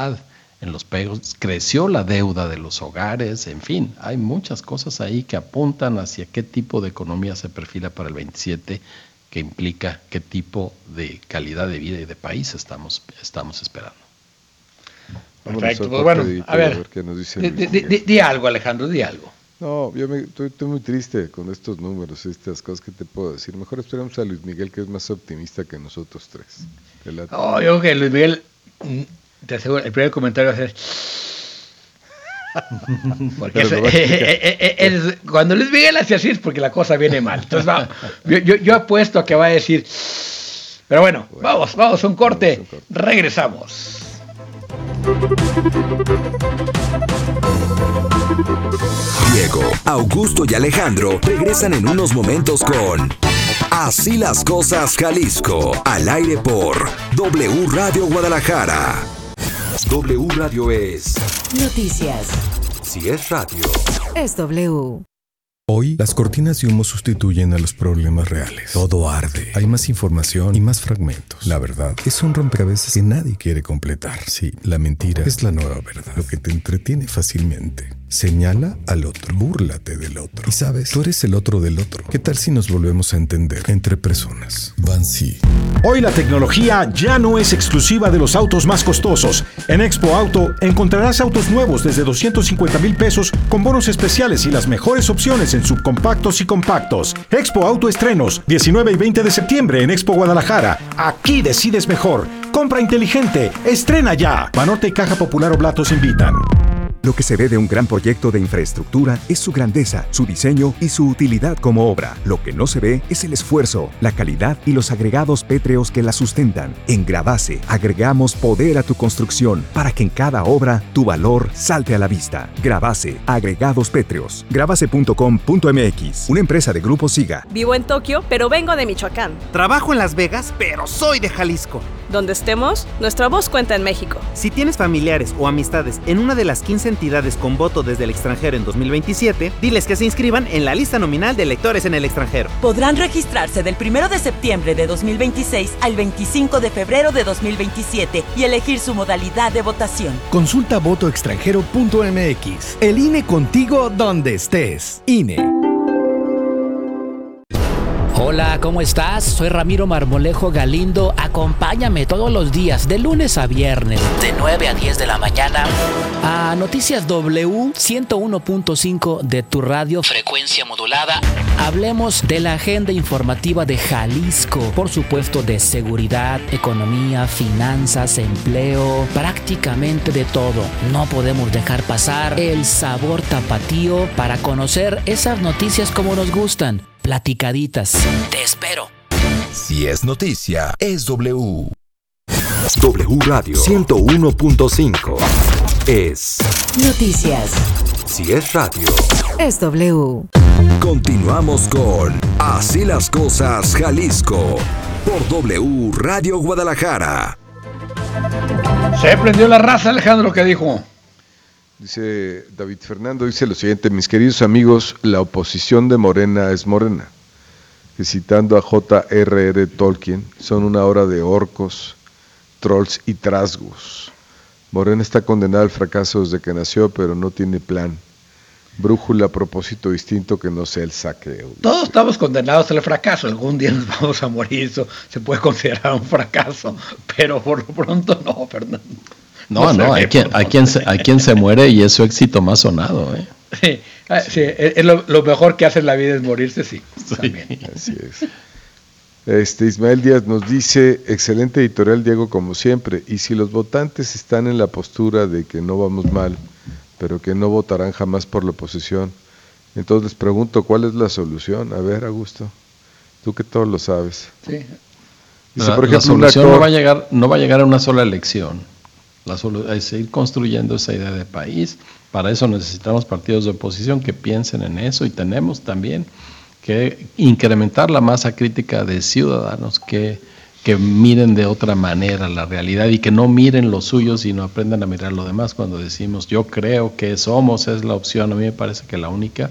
seguridad en los pagos, creció la deuda de los hogares, en fin, hay muchas cosas ahí que apuntan hacia qué tipo de economía se perfila para el 27, que implica qué tipo de calidad de vida y de país estamos esperando. Perfecto, pues bueno, a ver qué nos dice di algo, Alejandro, di algo. No, estoy muy triste con estos números, estas cosas que te puedo decir. Mejor esperamos a Luis Miguel, que es más optimista que nosotros tres. Yo creo que Luis Miguel, te aseguro, el primer comentario va a ser... Porque cuando Luis Miguel hace así es porque la cosa viene mal. Entonces yo apuesto a que va a decir... Pero bueno, vamos a un corte. Regresamos. Diego, Augusto y Alejandro regresan en unos momentos con Así las cosas Jalisco, al aire por W Radio Guadalajara. W Radio es noticias. Si es radio, es W. Hoy, las cortinas de humo sustituyen a los problemas reales. Todo arde. Hay más información y más fragmentos. La verdad es un rompecabezas que nadie quiere completar. Sí, la mentira es la nueva verdad. Lo que te entretiene fácilmente. Señala al otro. Búrlate del otro. Y sabes, tú eres el otro del otro. ¿Qué tal si nos volvemos a entender entre personas? Bansi. Hoy la tecnología ya no es exclusiva de los autos más costosos. En Expo Auto encontrarás autos nuevos desde 250,000 pesos con bonos especiales y las mejores opciones en subcompactos y compactos. Expo Auto Estrenos, 19 y 20 de septiembre en Expo Guadalajara. Aquí decides mejor. Compra inteligente. Estrena ya. Banorte y Caja Popular Oblatos invitan. Lo que se ve de un gran proyecto de infraestructura es su grandeza, su diseño y su utilidad como obra. Lo que no se ve es el esfuerzo, la calidad y los agregados pétreos que la sustentan. En Gravase agregamos poder a tu construcción para que en cada obra tu valor salte a la vista. Gravase, agregados pétreos. Gravase.com.mx, una empresa de Grupo Siga. Vivo en Tokio, pero vengo de Michoacán. Trabajo en Las Vegas, pero soy de Jalisco. Donde estemos, nuestra voz cuenta en México. Si tienes familiares o amistades en una de las 15 entidades con voto desde el extranjero en 2027, diles que se inscriban en la lista nominal de electores en el extranjero. Podrán registrarse del 1 de septiembre de 2026 al 25 de febrero de 2027 y elegir su modalidad de votación. Consulta votoextranjero.mx. El INE contigo donde estés. INE. Hola, ¿cómo estás? Soy Ramiro Marmolejo Galindo. Acompáñame todos los días, de lunes a viernes, de 9 a 10 de la mañana, a Noticias W 101.5 de tu radio, frecuencia modulada. Hablemos de la agenda informativa de Jalisco, por supuesto de seguridad, economía, finanzas, empleo, prácticamente de todo. No podemos dejar pasar el sabor tapatío para conocer esas noticias como nos gustan. Platicaditas. Te espero. Si es noticia, es W. W Radio 101.5 es noticias. Si es radio, es W. Continuamos con Así las cosas Jalisco por W Radio Guadalajara. Se prendió la raza, Alejandro, ¿qué dijo? Dice David Fernando, dice lo siguiente: mis queridos amigos, la oposición de Morena es morena, que citando a J.R.R. Tolkien, son una hora de orcos, trolls y trasgos. Morena está condenada al fracaso desde que nació, pero no tiene plan, brújula, propósito distinto que no sea el saqueo. Todos estamos condenados al fracaso, algún día nos vamos a morir, eso se puede considerar un fracaso, pero por lo pronto no, Fernando. No, hay quien se muere y es su éxito más sonado, ¿eh? Sí, es lo mejor que hace en la vida es morirse, sí. También. Así es. Ismael Díaz nos dice, excelente editorial, Diego, como siempre, y si los votantes están en la postura de que no vamos mal, pero que no votarán jamás por la oposición, entonces les pregunto, ¿cuál es la solución? A ver, Augusto, tú que todo lo sabes. Sí. Dice, por ejemplo, la solución no va a llegar a una sola elección. Es seguir construyendo esa idea de país. Para eso necesitamos partidos de oposición que piensen en eso, y tenemos también que incrementar la masa crítica de ciudadanos que miren de otra manera la realidad y que no miren lo suyo, sino aprendan a mirar lo demás. Cuando decimos yo creo que Somos es la opción, a mí me parece que la única,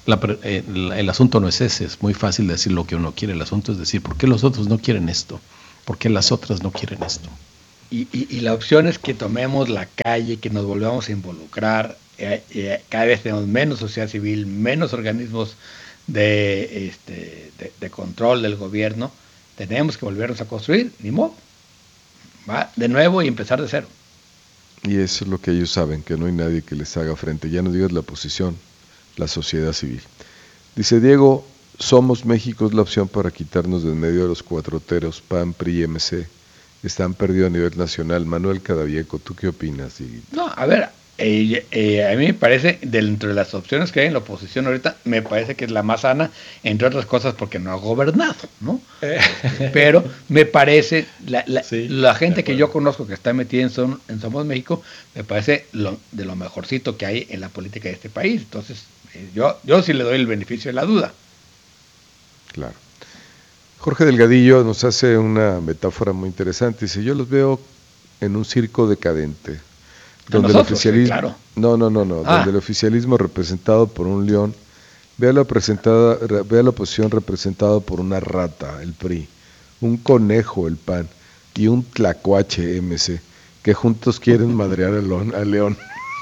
el asunto no es ese, es muy fácil decir lo que uno quiere, el asunto es decir ¿por qué los otros no quieren esto? ¿Por qué las otras no quieren esto? Y la opción es que tomemos la calle, que nos volvamos a involucrar. Cada vez tenemos menos sociedad civil, menos organismos de control del gobierno. Tenemos que volvernos a construir, ni modo. Va de nuevo y empezar de cero. Y eso es lo que ellos saben, que no hay nadie que les haga frente. Ya no digas la oposición, la sociedad civil. Dice Diego, Somos México es la opción para quitarnos de en medio de los cuatroteros, PAN, PRI, MC. Están perdidos a nivel nacional. Manuel Cadavieco, ¿tú qué opinas? No, a ver, a mí me parece, dentro de las opciones que hay en la oposición ahorita, me parece que es la más sana, entre otras cosas porque no ha gobernado, ¿no? Pero me parece, la gente que yo conozco que está metida en Somos México, me parece de lo mejorcito que hay en la política de este país. Entonces, yo sí le doy el beneficio de la duda. Claro. Jorge Delgadillo nos hace una metáfora muy interesante. Dice, yo los veo en un circo decadente. Donde el oficialismo, claro. Donde el oficialismo representado por un león ve a la oposición representado por una rata, el PRI, un conejo, el PAN, y un tlacuache, MC, que juntos quieren madrear al león.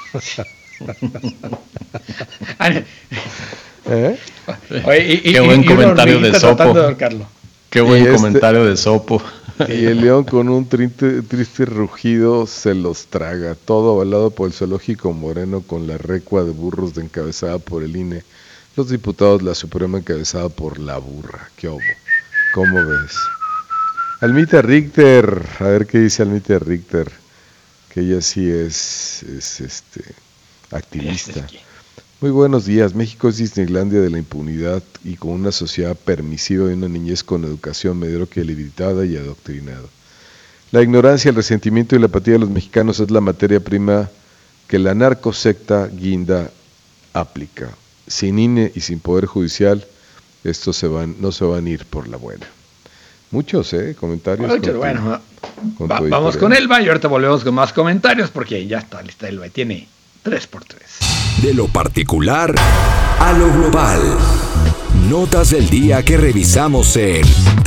Qué buen comentario de Sopo. Qué buen comentario de Sopo. Y el león con un triste rugido se los traga, todo avalado por el zoológico moreno con la recua de burros encabezada por el INE, los diputados de la Suprema encabezada por la burra. ¿Qué hubo? ¿Cómo ves? Almita Richter, a ver qué dice Almita Richter, que ella sí es activista. Muy buenos días. México es Disneylandia de la impunidad y con una sociedad permisiva y una niñez con educación mediocre, limitada y adoctrinada. La ignorancia, el resentimiento y la apatía de los mexicanos es la materia prima que la narcosecta guinda aplica. Sin INE y sin poder judicial, estos no se van a ir por la buena. Muchos comentarios. Vamos con Elba y ahorita volvemos con más comentarios porque ya está lista Elba y tiene 3x3. De lo particular a lo global. Notas del día que revisamos en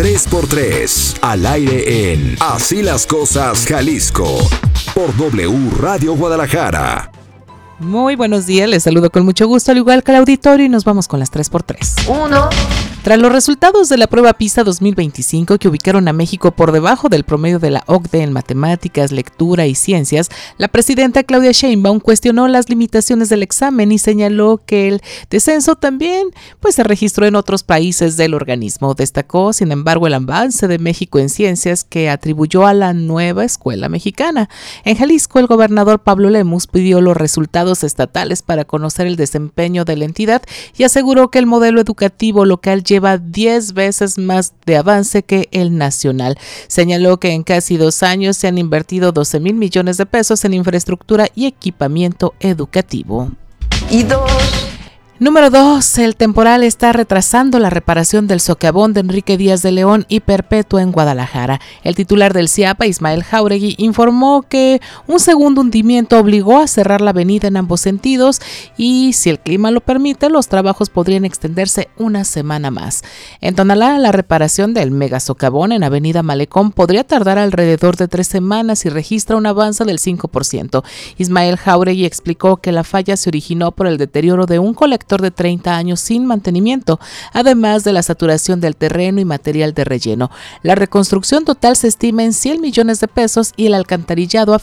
3x3, al aire en Así las Cosas Jalisco, por W Radio Guadalajara. Muy buenos días, les saludo con mucho gusto, al igual que al auditorio, y nos vamos con las 3x3. 1. Tras los resultados de la prueba PISA 2025 que ubicaron a México por debajo del promedio de la OCDE en matemáticas, lectura y ciencias, la presidenta Claudia Sheinbaum cuestionó las limitaciones del examen y señaló que el descenso también se registró en otros países del organismo. Destacó, sin embargo, el avance de México en ciencias que atribuyó a la nueva escuela mexicana. En Jalisco, el gobernador Pablo Lemus pidió los resultados estatales para conocer el desempeño de la entidad y aseguró que el modelo educativo local lleva 10 veces más de avance que el nacional. Señaló que en casi 2 años se han invertido 12,000 millones de pesos en infraestructura y equipamiento educativo. Y 2. Número 2. El temporal está retrasando la reparación del socavón de Enrique Díaz de León y Perpetua en Guadalajara. El titular del CIAPA, Ismael Jáuregui, informó que un segundo hundimiento obligó a cerrar la avenida en ambos sentidos y, si el clima lo permite, los trabajos podrían extenderse una semana más. En Tonalá, la reparación del mega socavón en Avenida Malecón podría tardar alrededor de 3 semanas y registra un avance del 5%. Ismael Jáuregui explicó que la falla se originó por el deterioro de un colector de 30 años sin mantenimiento, además de la saturación del terreno y material de relleno. La reconstrucción total se estima en 100 millones de pesos y el alcantarillado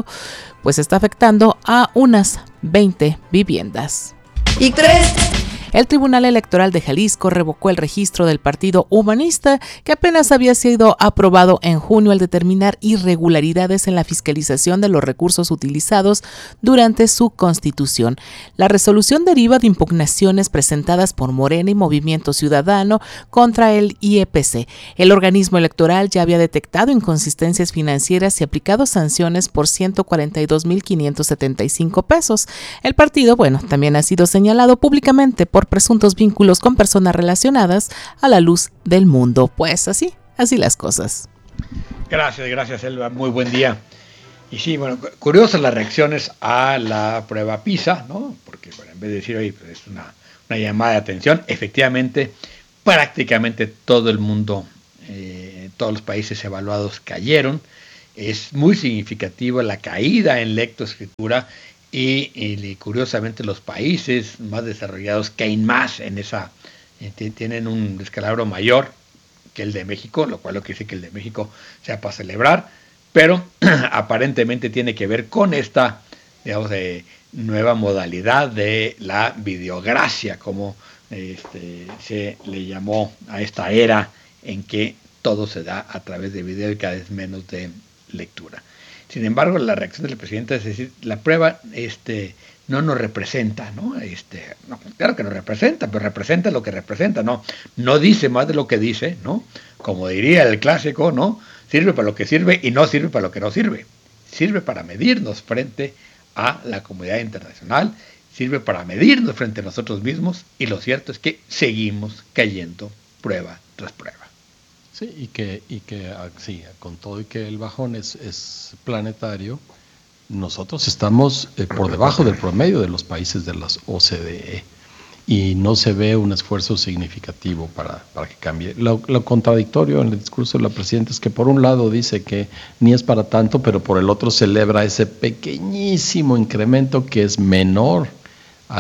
está afectando a unas 20 viviendas. Y 3. El Tribunal Electoral de Jalisco revocó el registro del Partido Humanista, que apenas había sido aprobado en junio al determinar irregularidades en la fiscalización de los recursos utilizados durante su constitución. La resolución deriva de impugnaciones presentadas por Morena y Movimiento Ciudadano contra el IEPC. El organismo electoral ya había detectado inconsistencias financieras y aplicado sanciones por 142,575 pesos. El partido, también ha sido señalado públicamente por presuntos vínculos con personas relacionadas a la luz del mundo. Pues así las cosas. Gracias, Elba. Muy buen día. Y sí, curiosas las reacciones a la prueba PISA, ¿no? Porque en vez de decir, oye, es una llamada de atención, efectivamente, prácticamente todo el mundo, todos los países evaluados cayeron. es muy significativa la caída en lectoescritura y curiosamente los países más desarrollados caen más en esa, tienen un descalabro mayor que el de México, lo cual lo que dice que el de México sea para celebrar, pero aparentemente tiene que ver con esta, digamos, nueva modalidad de la videogracia, como se le llamó a esta era en que todo se da a través de video y cada vez menos de lectura. Sin embargo, la reacción del presidente es decir, la prueba no nos representa, ¿no? No, claro que nos representa, pero representa lo que representa, no dice más de lo que dice, ¿no? Como diría el clásico, ¿no? Sirve para lo que sirve y no sirve para lo que no sirve. Sirve para medirnos frente a la comunidad internacional, sirve para medirnos frente a nosotros mismos, y lo cierto es que seguimos cayendo prueba tras prueba. Sí, y que sí, con todo y que el bajón es planetario, nosotros estamos por debajo del promedio de los países de las OCDE y no se ve un esfuerzo significativo para que cambie. Lo contradictorio en el discurso de la presidenta es que por un lado dice que ni es para tanto, pero por el otro celebra ese pequeñísimo incremento que es menor a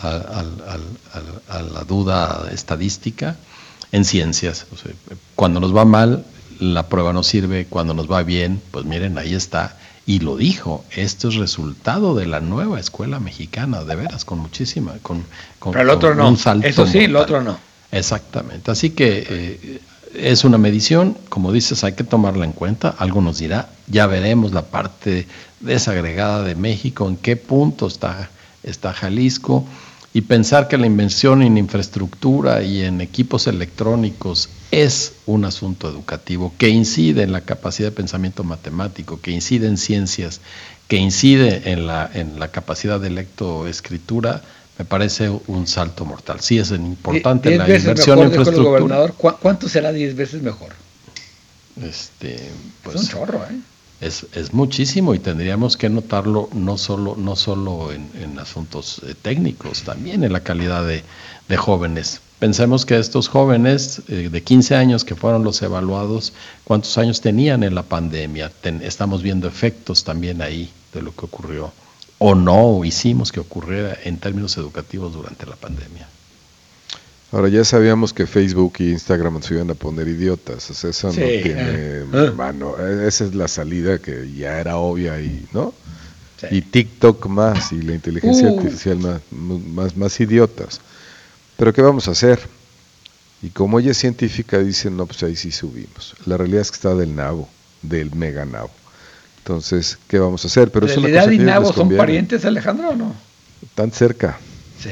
la duda estadística en ciencias. O sea, cuando nos va mal, la prueba no sirve; cuando nos va bien, pues miren, ahí está. Y lo dijo, esto es resultado de la nueva escuela mexicana, de veras, con muchísima, pero el otro no, un salto eso sí, mortal. El otro no. Exactamente, así que es una medición, como dices, hay que tomarla en cuenta. Algo nos dirá, ya veremos la parte desagregada de México, en qué punto está Jalisco, y pensar que la inversión en infraestructura y en equipos electrónicos es un asunto educativo que incide en la capacidad de pensamiento matemático, que incide en ciencias, que incide en la capacidad de lectoescritura, me parece un salto mortal. Sí es importante la inversión en infraestructura. Gobernador, ¿cuánto será 10 veces mejor? Pues, es un chorro, ¿eh? Es muchísimo, y tendríamos que notarlo no solo en asuntos técnicos, también en la calidad de jóvenes. Pensemos que estos jóvenes de 15 años que fueron los evaluados, ¿cuántos años tenían en la pandemia? Estamos viendo efectos también ahí de lo que ocurrió o no hicimos que ocurriera en términos educativos durante la pandemia. Ahora, ya sabíamos que Facebook y Instagram se iban a poner idiotas, o sea, eso sí. No tiene mano, esa es la salida que ya era obvia, ¿no? Sí. Y TikTok más, y la inteligencia artificial más idiotas. Pero ¿qué vamos a hacer? Y como ella es científica, dicen, no, pues ahí sí subimos. La realidad es que está del nabo, del mega nabo. Entonces, ¿qué vamos a hacer? Pero ¿realidad y nabo son parientes, Alejandro, o no? Tan cerca. Sí.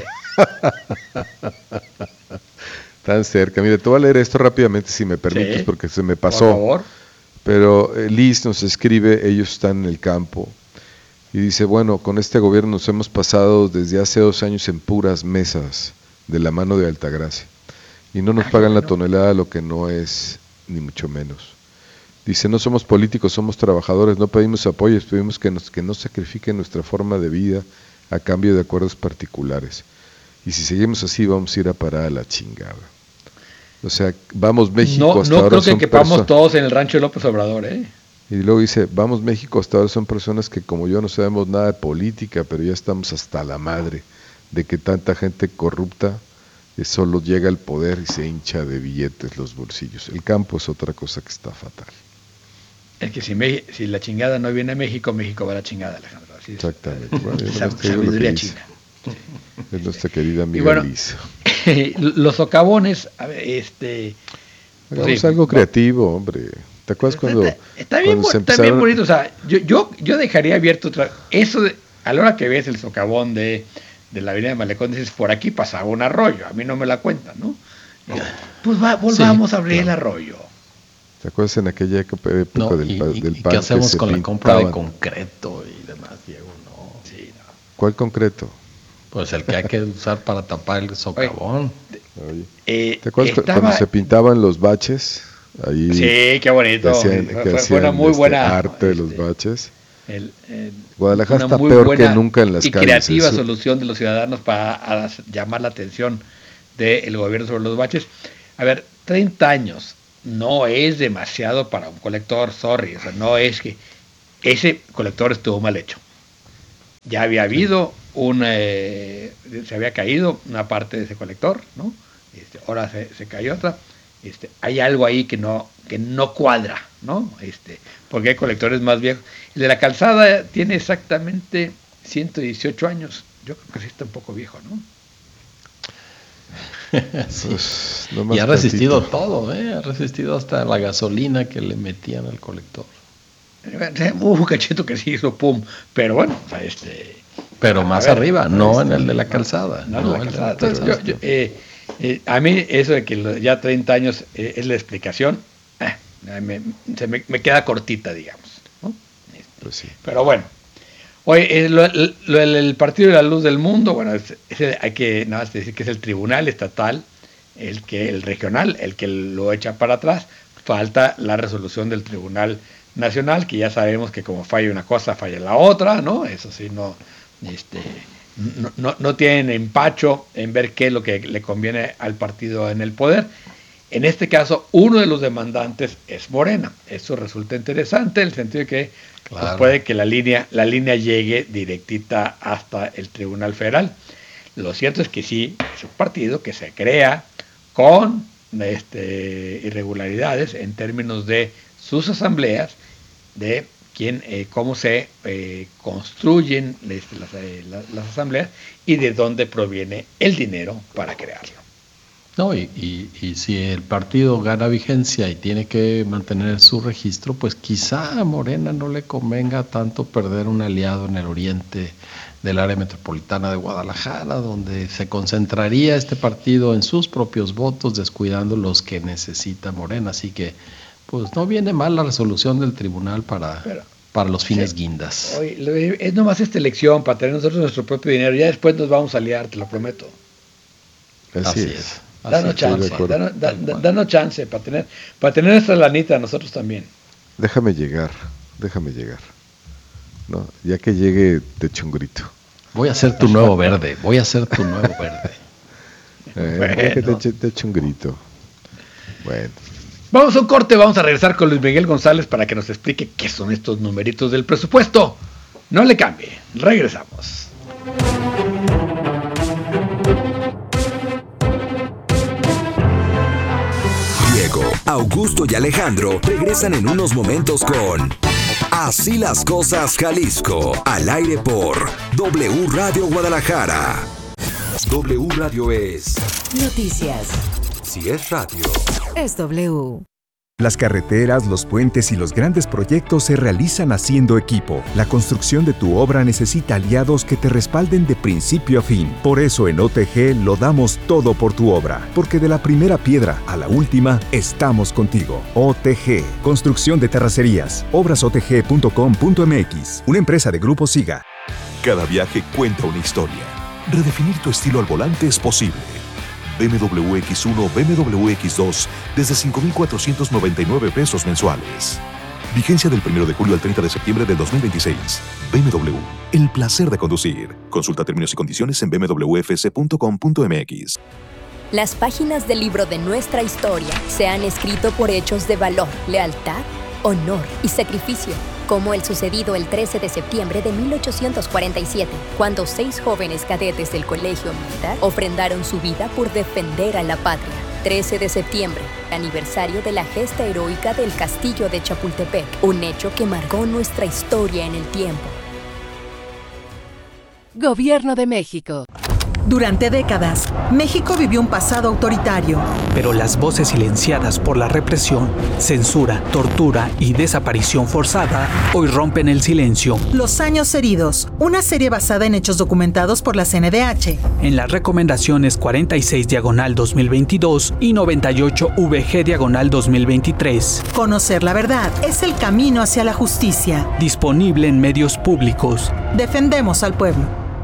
Tan cerca. Mire, te voy a leer esto rápidamente, si me permites, sí, porque se me pasó. Por favor. Pero Liz nos escribe, ellos están en el campo, y dice, bueno, con este gobierno nos hemos pasado desde hace 2 años en puras mesas de la mano de Altagracia, y no nos pagan la tonelada, lo que no es ni mucho menos. Dice, no somos políticos, somos trabajadores, no pedimos apoyos, pedimos que no sacrifiquen nuestra forma de vida a cambio de acuerdos particulares. Y si seguimos así, vamos a ir a parar a la chingada. O sea, vamos México hasta ahora. No creo que quepamos todos en el rancho de López Obrador, ¿eh? Y luego dice, vamos México hasta ahora son personas que como yo no sabemos nada de política, pero ya estamos hasta la madre de que tanta gente corrupta solo llega al poder y se hincha de billetes los bolsillos. El campo es otra cosa que está fatal. Es que si la chingada no viene a México, México va a la chingada, Alejandro. Así es. Exactamente. Bueno, sabiduría china. Sí. Es nuestra querida amiga Liz. Los socavones, a ver, hagamos algo creativo, hombre. ¿Te acuerdas cuando está bien bonito? O sea, yo dejaría abierto eso a la hora que ves el socavón de la avenida de Malecón, dices, por aquí pasaba un arroyo, a mí no me la cuentan, ¿no? Pues volvamos a abrir el arroyo. ¿Te acuerdas en aquella época del pan? ¿Qué hacemos con la compra de concreto y demás, Diego? No. Sí, no. ¿Cuál concreto? Pues el que hay que usar para tapar el socavón. ¿Te acuerdas cuando se pintaban los baches? Ahí sí, qué bonito. Fue una muy buena arte de los baches. Guadalajara está peor que nunca en las calles. Y creativa solución de los ciudadanos para llamar la atención del gobierno sobre los baches. A ver, 30 años no es demasiado para un colector, sorry. O sea, no es que ese colector estuvo mal hecho. Ya había habido se había caído una parte de ese colector, ¿no? Ahora se cayó otra. Hay algo ahí que no cuadra, ¿no? Porque hay colectores más viejos. El de la calzada tiene exactamente 118 años. Yo creo que sí está un poco viejo, ¿no? Sí. Pues, y ha resistido todo, ha resistido hasta la gasolina que le metían al colector. Un cachito que sí hizo pum, pero bueno, pero más arriba, no en el de la calzada. A mí eso de que ya 30 años es la explicación, me queda cortita, digamos, ¿no? Pues sí. Pero bueno, oye, el Partido de la Luz del Mundo, bueno, hay que nada más decir que es el tribunal estatal, el regional, el que lo echa para atrás. Falta la resolución del Tribunal Nacional, que ya sabemos que como falla una cosa, falla la otra, ¿no? Eso sí, no tienen empacho en ver qué es lo que le conviene al partido en el poder. En este caso, uno de los demandantes es Morena. Eso resulta interesante en el sentido de que pues, puede que la línea llegue directita hasta el Tribunal Federal. Lo cierto es que sí, es un partido que se crea con irregularidades en términos de sus asambleas, de cómo se construyen las asambleas y de dónde proviene el dinero para crearlo. No, y si el partido gana vigencia y tiene que mantener su registro, pues quizá a Morena no le convenga tanto perder un aliado en el oriente del área metropolitana de Guadalajara, donde se concentraría este partido en sus propios votos, descuidando los que necesita Morena. Así que pues no viene mal la resolución del tribunal para los fines guindas. Oye, es nomás esta elección para tener nosotros nuestro propio dinero. Ya después nos vamos a liar, te lo prometo. Así es. Danos chance para tener nuestra lanita nosotros también. Déjame llegar. No, ya que llegue te echo un grito. Voy a ser tu nuevo verde. Bueno. Te echo un grito. Bueno. Vamos a un corte, vamos a regresar con Luis Miguel González para que nos explique qué son estos numeritos del presupuesto. No le cambie, regresamos. Diego, Augusto y Alejandro regresan en unos momentos con Así las cosas Jalisco, al aire por W Radio Guadalajara. W Radio es noticias. Si es radio, es W. Las carreteras, los puentes y los grandes proyectos se realizan haciendo equipo. La construcción de tu obra necesita aliados que te respalden de principio a fin. Por eso en OTG lo damos todo por tu obra, porque de la primera piedra a la última estamos contigo. OTG, construcción de terracerías. Obrasotg.com.mx, una empresa de Grupo Siga. Cada viaje cuenta una historia. Redefinir tu estilo al volante es posible. BMW X1, BMW X2 desde 5,499 pesos mensuales. Vigencia del 1 de julio al 30 de septiembre del 2026. BMW, el placer de conducir. Consulta términos y condiciones en bmwfc.com.mx. Las páginas del libro de nuestra historia se han escrito por hechos de valor, lealtad, honor y sacrificio, como el sucedido el 13 de septiembre de 1847, cuando 6 jóvenes cadetes del Colegio Militar ofrendaron su vida por defender a la patria. 13 de septiembre, aniversario de la gesta heroica del Castillo de Chapultepec, un hecho que marcó nuestra historia en el tiempo. Gobierno de México. Durante décadas, México vivió un pasado autoritario. Pero las voces silenciadas por la represión, censura, tortura y desaparición forzada hoy rompen el silencio. Los años heridos, una serie basada en hechos documentados por la CNDH. En las recomendaciones 46/2022 y 98/VG/2023. Conocer la verdad es el camino hacia la justicia. Disponible en medios públicos. Defendemos al pueblo.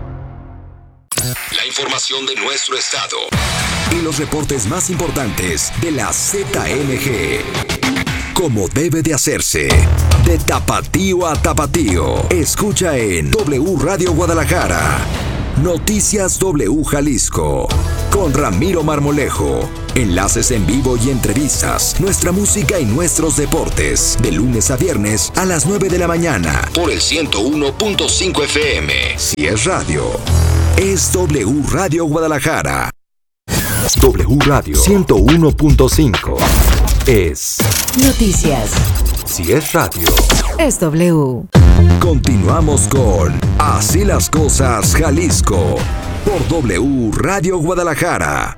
La información de nuestro estado y los reportes más importantes de la ZNG. Como debe de hacerse. De tapatío a tapatío. Escucha en W Radio Guadalajara. Noticias W Jalisco. Con Ramiro Marmolejo. Enlaces en vivo y entrevistas, nuestra música y nuestros deportes. De lunes a viernes a las 9 de la mañana. Por el 101.5 FM. Si es radio, es W Radio Guadalajara. W Radio 101.5 es Noticias. Si es radio, Es W. continuamos con Así las cosas Jalisco por W Radio Guadalajara.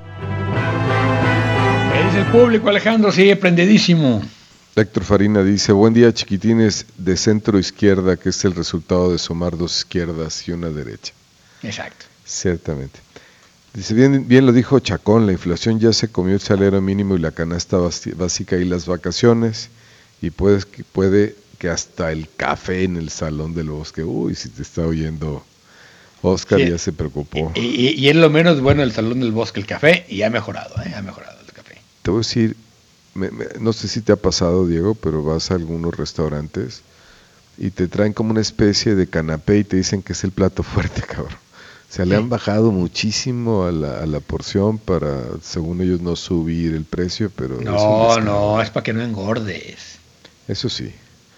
¿Qué dice el público, Alejandro? Sigue prendidísimo. Héctor Farina dice, buen día chiquitines de centro izquierda, que es el resultado de sumar dos izquierdas y una derecha. Exacto. Ciertamente. Dice, bien lo dijo Chacón, la inflación ya se comió el salario mínimo y la canasta básica y las vacaciones, y puede que hasta el café en el Salón del Bosque. Uy, si te está oyendo Oscar, sí, ya se preocupó. Y es lo menos bueno el Salón del Bosque, el café, y ha mejorado el café. Te voy a decir, no sé si te ha pasado, Diego, pero vas a algunos restaurantes y te traen como una especie de canapé y te dicen que es el plato fuerte, cabrón. O sea, le han bajado muchísimo a la porción para, según ellos, no subir el precio, pero... No, es para que no engordes. Eso sí,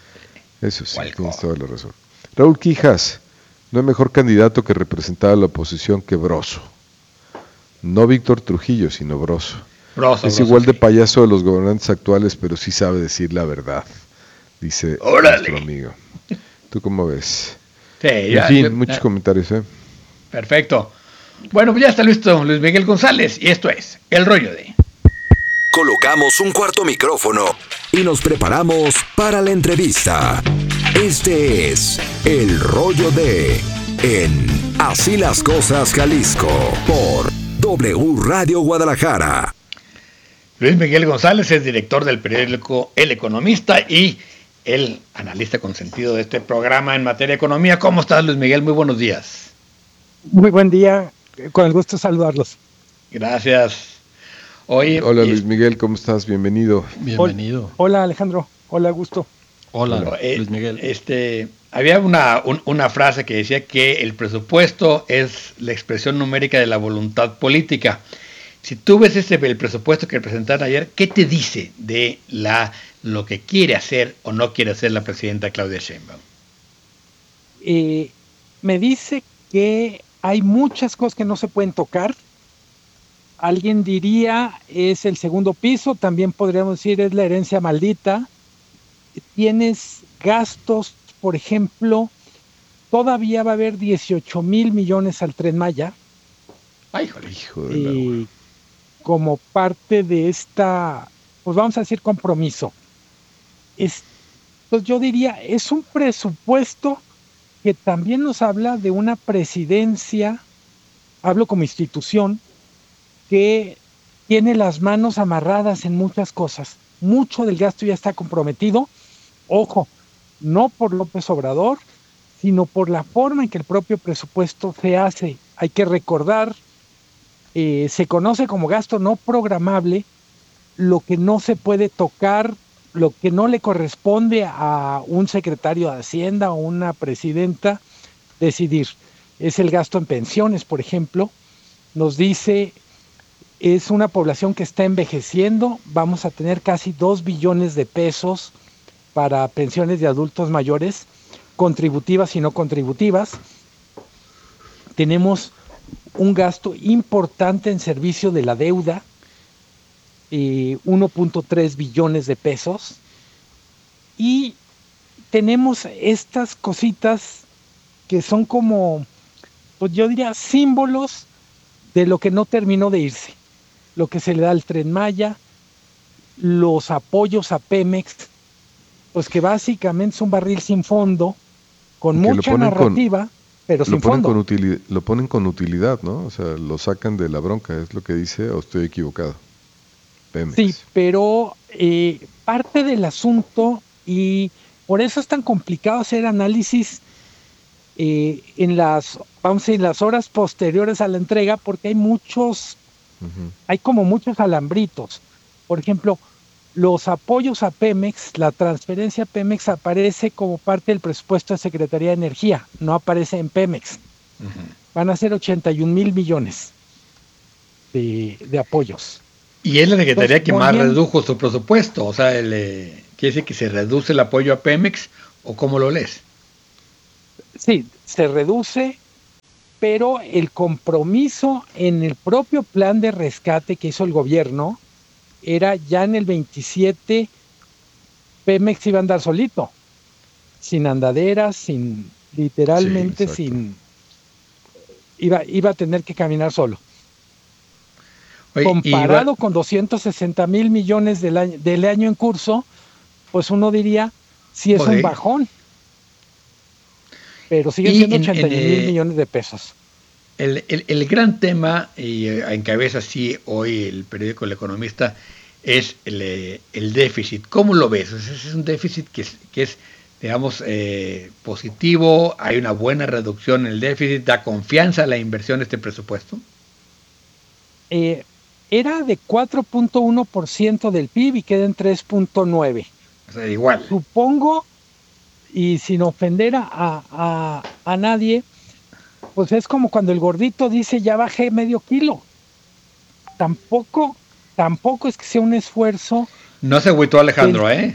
tienes toda la razón. Raúl Quijas, no hay mejor candidato que representar a la oposición que Broso. No Víctor Trujillo, sino Broso. Es igual de payaso de los gobernantes actuales, pero sí sabe decir la verdad, dice nuestro amigo. ¿Tú cómo ves? Sí, en fin, muchos comentarios, ¿eh? Perfecto. Bueno, pues ya está listo Luis Miguel González, y esto es El Rollo de... Colocamos un cuarto micrófono y nos preparamos para la entrevista. Este es El Rollo de... en Así las cosas Jalisco por W Radio Guadalajara. Luis Miguel González es director del periódico El Economista y el analista consentido de este programa en materia de economía. ¿Cómo estás, Luis Miguel? Muy buenos días. Muy buen día, con el gusto de saludarlos. Gracias. Oye, hola Luis Miguel, ¿cómo estás? Bienvenido. Bienvenido. Hola Alejandro, hola Augusto. Hola Luis Miguel. Había una frase que decía que el presupuesto es la expresión numérica de la voluntad política. Si tú ves el presupuesto que presentaron ayer, ¿qué te dice de lo que quiere hacer o no quiere hacer la presidenta Claudia Sheinbaum? Me dice que hay muchas cosas que no se pueden tocar. Alguien diría es el segundo piso, también podríamos decir es la herencia maldita. Tienes gastos, por ejemplo, todavía va a haber 18,000 millones al Tren Maya. Ay, hijo de la... como parte de esta, pues vamos a decir, compromiso. Pues yo diría, es un presupuesto que también nos habla de una presidencia, hablo como institución, que tiene las manos amarradas en muchas cosas. Mucho del gasto ya está comprometido. Ojo, no por López Obrador, sino por la forma en que el propio presupuesto se hace. Hay que recordar, se conoce como gasto no programable lo que no se puede tocar, lo que no le corresponde a un secretario de Hacienda o una presidenta decidir. Es el gasto en pensiones, por ejemplo. Nos dice, es una población que está envejeciendo, vamos a tener casi 2 billones de pesos para pensiones de adultos mayores, contributivas y no contributivas. Tenemos un gasto importante en servicio de la deuda, 1.3 billones de pesos, y tenemos estas cositas que son como, pues yo diría, símbolos de lo que no terminó de irse, lo que se le da al Tren Maya, los apoyos a Pemex, pues que básicamente es un barril sin fondo, con mucha narrativa, pero sin fondo. Lo ponen con utilidad, ¿no? O sea, lo sacan de la bronca, es lo que dice, o estoy equivocado. Pemex. Sí, pero parte del asunto, y por eso es tan complicado hacer análisis en las horas posteriores a la entrega, porque hay como muchos alambritos. Por ejemplo, los apoyos a Pemex, la transferencia a Pemex aparece como parte del presupuesto de Secretaría de Energía, no aparece en Pemex. Van a ser 81,000 millones de apoyos. Y es la Secretaría Entonces, que más redujo su presupuesto, o sea, ¿quiere decir que se reduce el apoyo a Pemex o cómo lo lees? Sí, se reduce, pero el compromiso en el propio plan de rescate que hizo el gobierno era ya en el 27, Pemex iba a andar solito, sin andaderas, literalmente iba a tener que caminar solo. Oye, comparado con 260,000 millones del año en curso, pues uno diría, sí es un bajón, pero siguen siendo 81,000 millones de pesos. El gran tema, y encabeza así hoy el periódico El Economista, es el déficit. ¿Cómo lo ves? Es un déficit que es digamos, positivo, hay una buena reducción en el déficit, da confianza a la inversión este presupuesto. Era de 4.1% del PIB y queda en 3.9%. O sea, igual. Supongo, y sin ofender a nadie, pues es como cuando el gordito dice ya bajé medio kilo. Tampoco es que sea un esfuerzo. No se agüitó Alejandro, ¿eh?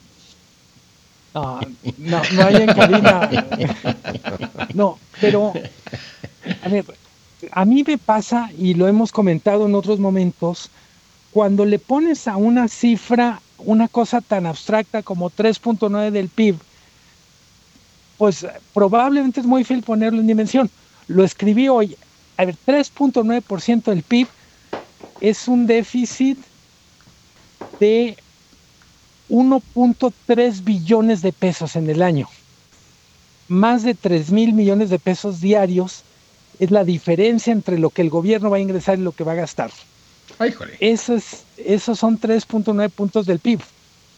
No hay en cabina. No, pero a ver, a mí me pasa, y lo hemos comentado en otros momentos, cuando le pones a una cifra una cosa tan abstracta como 3.9 del PIB, pues probablemente es muy difícil ponerlo en dimensión. Lo escribí hoy. A ver, 3.9% del PIB es un déficit de 1.3 billones de pesos en el año. Más de 3,000 millones de pesos diarios es la diferencia entre lo que el gobierno va a ingresar y lo que va a gastar. Ay, joder. Esos son 3.9 puntos del PIB.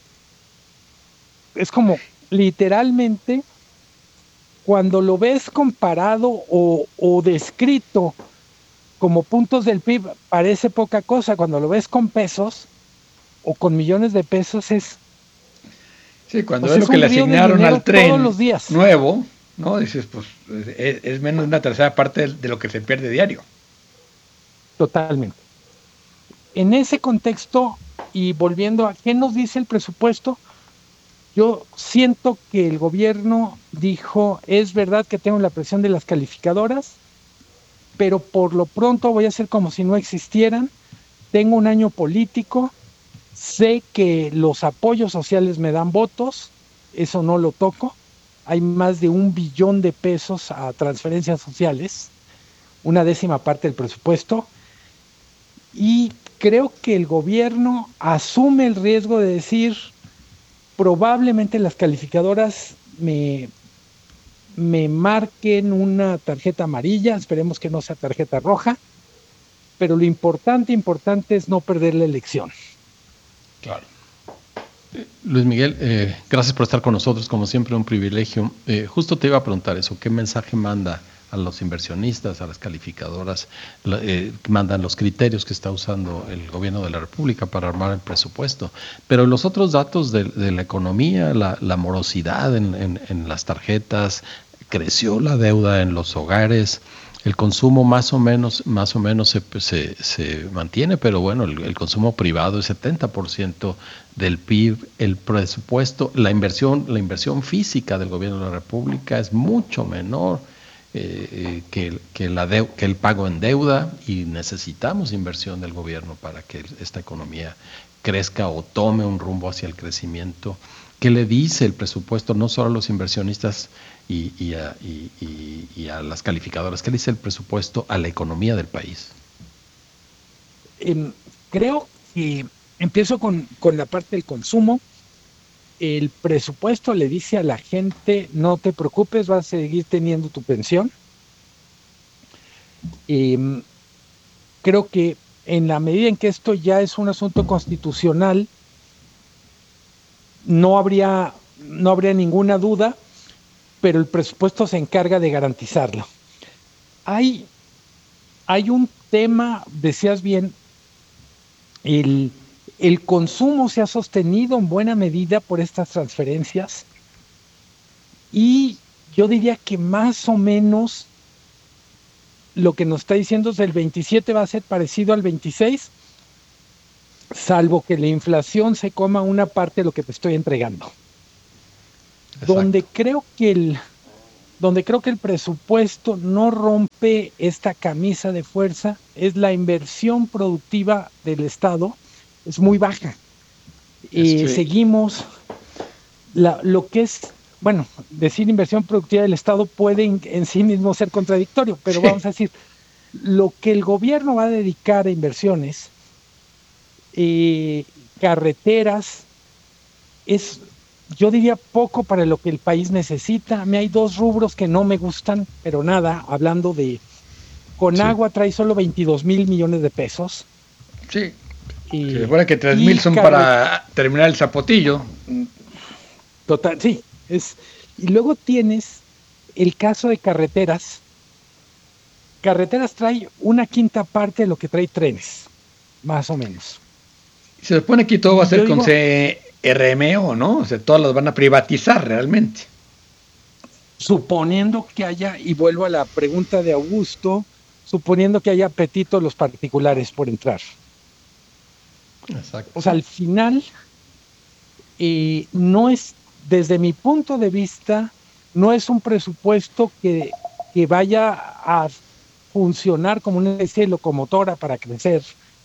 Es como literalmente cuando lo ves comparado o descrito como puntos del PIB parece poca cosa. Cuando lo ves con pesos o con millones de pesos es... Sí, cuando pues es lo que le asignaron al tren todos los días. Nuevo, ¿no? Dices, pues es menos de una tercera parte de lo que se pierde diario. Totalmente. En ese contexto, y volviendo a qué nos dice el presupuesto, yo siento que el gobierno dijo, es verdad que tengo la presión de las calificadoras, pero por lo pronto voy a hacer como si no existieran. Tengo un año político, sé que los apoyos sociales me dan votos, eso no lo toco. Hay más de 1 billón de pesos a transferencias sociales, 1/10 parte del presupuesto, y creo que el gobierno asume el riesgo de decir, probablemente las calificadoras me marquen una tarjeta amarilla, esperemos que no sea tarjeta roja, pero lo importante es no perder la elección. Claro. Luis Miguel, gracias por estar con nosotros, como siempre un privilegio. Justo te iba a preguntar eso, ¿qué mensaje manda a los inversionistas, a las calificadoras, mandan los criterios que está usando el gobierno de la República para armar el presupuesto? Pero los otros datos de la economía, la morosidad en las tarjetas, creció la deuda en los hogares, el consumo más o menos se mantiene, pero bueno, el consumo privado es 70% del PIB, el presupuesto, la inversión física del gobierno de la República es mucho menor que el pago en deuda, y necesitamos inversión del gobierno para que esta economía crezca o tome un rumbo hacia el crecimiento. ¿Qué le dice el presupuesto no solo a los inversionistas y a las calificadoras? ¿Qué le dice el presupuesto a la economía del país? Creo que empiezo con la parte del consumo. El presupuesto le dice a la gente, no te preocupes, vas a seguir teniendo tu pensión. Creo que en la medida en que esto ya es un asunto constitucional, no habría ninguna duda, pero el presupuesto se encarga de garantizarlo. Hay un tema, decías bien, el consumo se ha sostenido en buena medida por estas transferencias, y yo diría que más o menos lo que nos está diciendo es el 27 va a ser parecido al 26, salvo que la inflación se coma una parte de lo que te estoy entregando. Exacto. Donde creo que el presupuesto no rompe esta camisa de fuerza es la inversión productiva del Estado, es muy baja. Seguimos lo que es, bueno, decir inversión productiva del Estado puede en sí mismo ser contradictorio, pero vamos a decir, lo que el gobierno va a dedicar a inversiones, carreteras, es, yo diría, poco para lo que el país necesita. A mí hay 2 rubros que no me gustan, pero nada, hablando de Conagua trae solo 22 mil millones de pesos. Sí. Se supone que 3 mil son para terminar el Zapotillo. Total, sí. Y luego tienes el caso de carreteras. Carreteras trae 1/5 parte de lo que trae trenes, más o menos. Se supone que todo va a ser con CRMO, ¿no? O sea, todas las van a privatizar realmente. Suponiendo que haya, y vuelvo a la pregunta de Augusto, suponiendo que haya apetito de los particulares por entrar. Exacto. O sea, al final, no es, desde mi punto de vista, no es un presupuesto que vaya a funcionar como una especie de locomotora para crecer.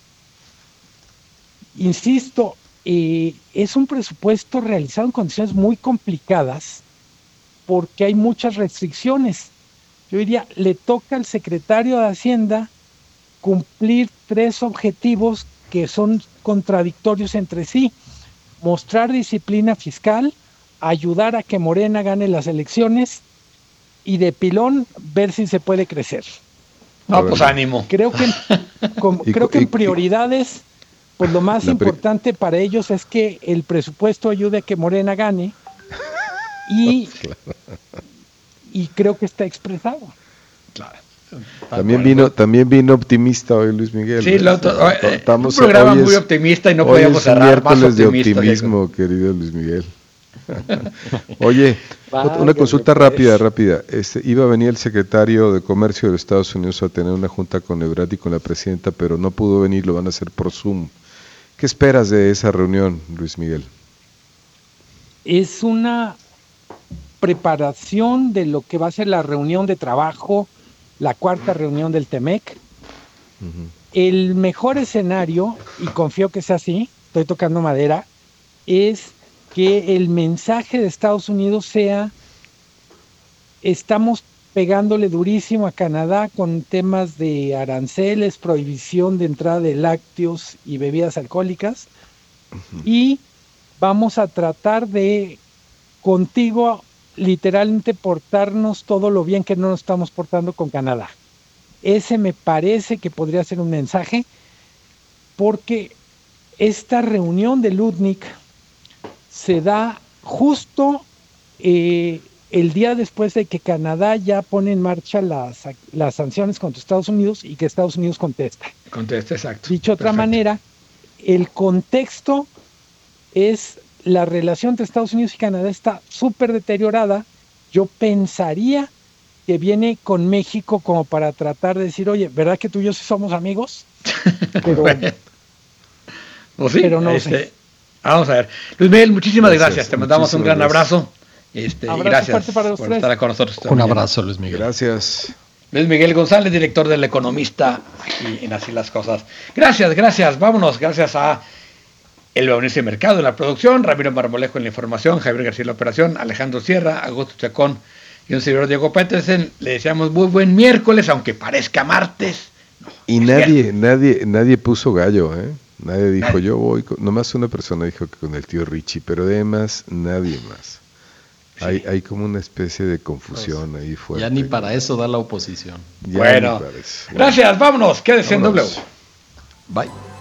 Insisto, es un presupuesto realizado en condiciones muy complicadas porque hay muchas restricciones. Yo diría, le toca al secretario de Hacienda cumplir 3 objetivos que son contradictorios entre sí: mostrar disciplina fiscal, ayudar a que Morena gane las elecciones y de pilón ver si se puede crecer. No, pues ánimo. Creo que en prioridades, pues lo más importante para ellos es que el presupuesto ayude a que Morena gane y creo que está expresado. Claro. También vino optimista hoy Luis Miguel. Sí, un programa muy optimista y no podíamos cerrar más miércoles de optimismo, querido Luis Miguel. Oye, una consulta rápida. Iba a venir el secretario de Comercio de los Estados Unidos a tener una junta con Ebrard y con la presidenta, pero no pudo venir, lo van a hacer por Zoom. ¿Qué esperas de esa reunión, Luis Miguel? Es una preparación de lo que va a ser la reunión de trabajo, la 4ª reunión del TEMEC. El mejor escenario, y confío que sea así, estoy tocando madera, es que el mensaje de Estados Unidos sea: estamos pegándole durísimo a Canadá con temas de aranceles, prohibición de entrada de lácteos y bebidas alcohólicas, y vamos a tratar de contigo literalmente portarnos todo lo bien que no nos estamos portando con Canadá. Ese me parece que podría ser un mensaje, porque esta reunión de Lutnick se da justo el día después de que Canadá ya pone en marcha las sanciones contra Estados Unidos y que Estados Unidos contesta. Contesta, exacto. Dicho de otra manera, el contexto es la relación entre Estados Unidos y Canadá está súper deteriorada. Yo pensaría que viene con México como para tratar de decir: oye, ¿verdad que tú y yo sí somos amigos? Pero, pues sí, pero no sé. Vamos a ver. Luis Miguel, muchísimas gracias. Te mandamos un gran abrazo. Y gracias para por estar con nosotros. Un abrazo, Luis Miguel. Gracias. Luis Miguel González, director del Economista, aquí en Así las Cosas. Gracias. Vámonos. Gracias a Elba Unice Mercado en la producción, Ramiro Marmolejo en la información, Javier García en la operación, Alejandro Sierra, Augusto Chacón y un servidor Diego Petersen. Le deseamos muy buen miércoles, aunque parezca martes. No, y nadie puso gallo, ¿eh? Nadie dijo yo voy, nomás una persona dijo que con el tío Richie, pero además nadie más. Sí. Hay como una especie de confusión ahí fuerte. Ya ni para eso da la oposición. Bueno, gracias, vámonos, quédese en W. Bye.